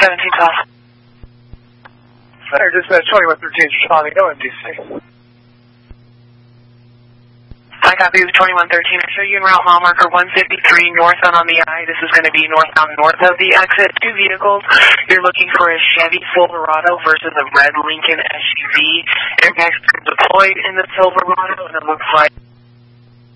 1712. Center, dispatch 2113 is responding. Go MDC. I copy with 2113. I show you en route mile marker 153 northbound on the I. This is going to be northbound north of the exit. Two vehicles. You're looking for a Chevy Silverado versus a red Lincoln SUV. Airbags deployed in the Silverado, and it looks like